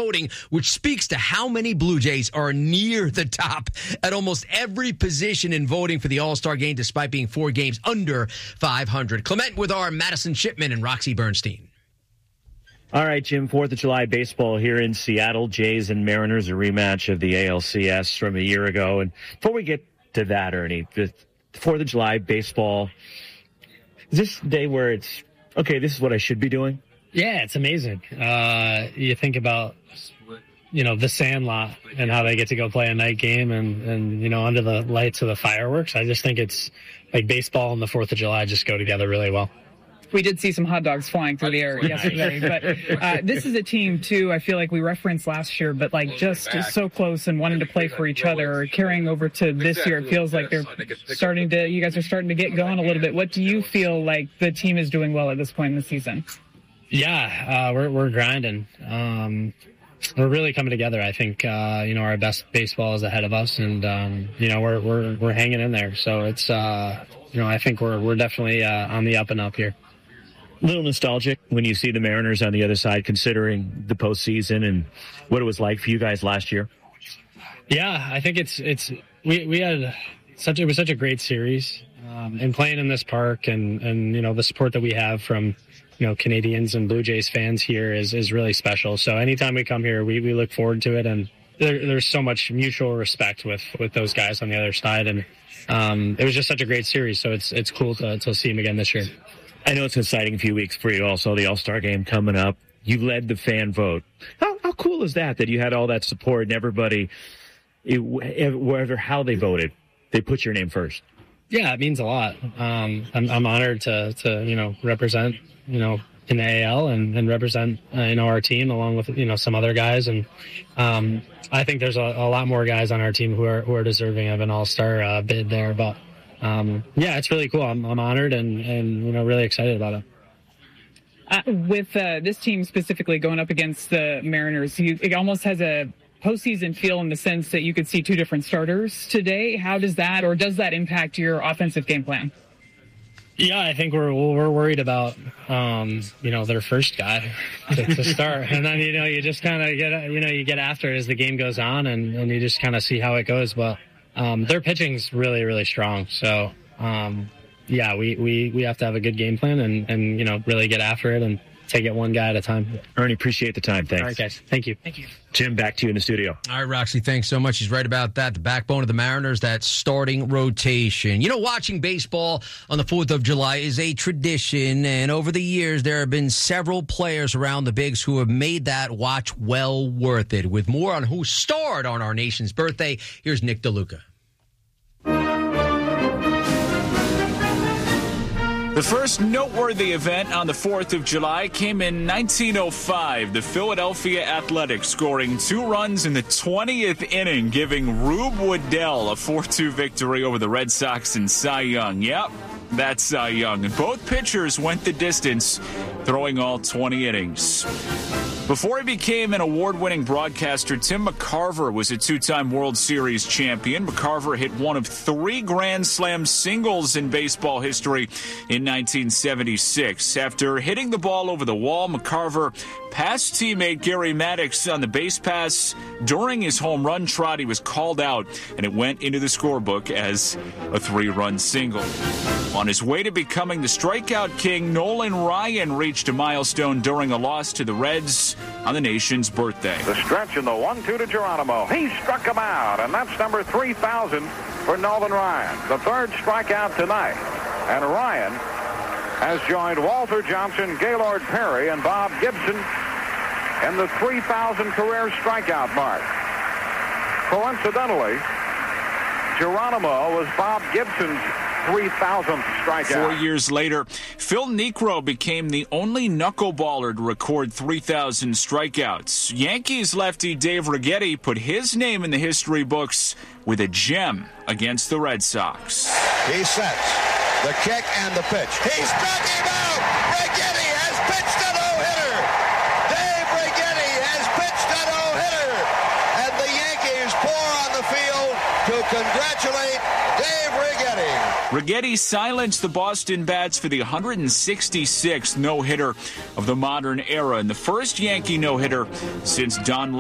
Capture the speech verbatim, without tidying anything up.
voting, which speaks to how many Blue Jays are near the top at almost every position in voting for the All-Star game, despite being four games under five hundred. Clement with our Madison Shipman and Roxy Bernstein. All right, Jim, fourth of July baseball here in Seattle. Jays and Mariners, a rematch of the A L C S from a year ago. And before we get to that, Ernie, the fourth of July baseball, is this day where it's, okay, this is what I should be doing? Yeah, it's amazing. Uh, you think about, you know, the Sandlot and how they get to go play a night game and, and, you know, under the lights of the fireworks. I just think it's like baseball and the fourth of July just go together really well. We did see some hot dogs flying through the air yesterday, but uh, this is a team, too, I feel like we referenced last year, but like just so close and wanting to play for each other, carrying over to this year. It feels like they're starting to, you guys are starting to get going a little bit. What do you feel like the team is doing well at this point in the season? Yeah, uh, we're, we're grinding. Um, we're really coming together. I think, uh, you know, our best baseball is ahead of us and, um, you know, we're, we're, we're hanging in there. So it's, uh, you know, I think we're, we're definitely uh, on the up and up here. A little nostalgic when you see the Mariners on the other side, considering the postseason and what it was like for you guys last year. Yeah, I think it's it's we we had such it was such a great series, um, and playing in this park and and you know the support that we have from you know Canadians and Blue Jays fans here is is really special. So anytime we come here, we we look forward to it, and there, there's so much mutual respect with with those guys on the other side, and um, it was just such a great series. So it's it's cool to to see them again this year. I know it's an exciting few weeks for you also, the All-Star game coming up. You led the fan vote. How, how cool is that, that you had all that support and everybody, it, whatever how they voted, they put your name first? Yeah, it means a lot. Um, I'm, I'm honored to, to, you know, represent, you know, in the A L and, and represent, uh, you know, our team along with, you know, some other guys. And um, I think there's a, a lot more guys on our team who are, who are deserving of an All-Star uh, bid there, but Um, yeah, it's really cool. I'm, I'm honored and, and, you know, really excited about it. Uh, with uh, this team specifically going up against the Mariners, you, it almost has a postseason feel in the sense that you could see two different starters today. How does that, or does that impact your offensive game plan? Yeah, I think we're we're worried about, um, you know, their first guy to, to start. And then, you know, you just kind of get, you know, you get after it as the game goes on and, and you just kind of see how it goes. But Um, their pitching's really, really strong. So, um, yeah, we, we, we have to have a good game plan and, and, you know, really get after it and take it one guy at a time. Ernie, appreciate the time. Thanks. All right, guys. Thank you. Thank you. Jim, back to you in the studio. All right, Roxy, thanks so much. He's right about that. The backbone of the Mariners, that starting rotation. You know, watching baseball on the fourth of July is a tradition, and over the years, there have been several players around the Bigs who have made that watch well worth it. With more on who starred on our nation's birthday, here's Nick DeLuca. The first noteworthy event on the fourth of July came in nineteen oh five. The Philadelphia Athletics scoring two runs in the twentieth inning, giving Rube Waddell a four two victory over the Red Sox and Cy Young. Yep, that's Cy Young. And both pitchers went the distance, throwing all twenty innings. Before he became an award-winning broadcaster, Tim McCarver was a two-time World Series champion. McCarver hit one of three Grand Slam singles in baseball history in nineteen seventy-six. After hitting the ball over the wall, McCarver passed teammate Gary Maddox on the base pass. During his home run trot, he was called out, and it went into the scorebook as a three-run single. On his way to becoming the strikeout king, Nolan Ryan reached a milestone during a loss to the Reds on the nation's birthday. The stretch in the one two to Geronimo. He struck him out, and that's number three thousand for Nolan Ryan. The third strikeout tonight. And Ryan has joined Walter Johnson, Gaylord Perry, and Bob Gibson in the three thousand career strikeout mark. Coincidentally, Geronimo was Bob Gibson's three thousandth strikeout. Four years later, Phil Niekro became the only knuckleballer to record three thousand strikeouts. Yankees lefty Dave Righetti put his name in the history books with a gem against the Red Sox. He sets the kick and the pitch. He struck him out! Righetti has pitched a no-hitter! Dave Righetti has pitched a no-hitter! And the Yankees pour on the field to congratulate Dave Righetti. Righetti silenced the Boston Bats for the one hundred sixty-sixth no-hitter of the modern era and the first Yankee no-hitter since Don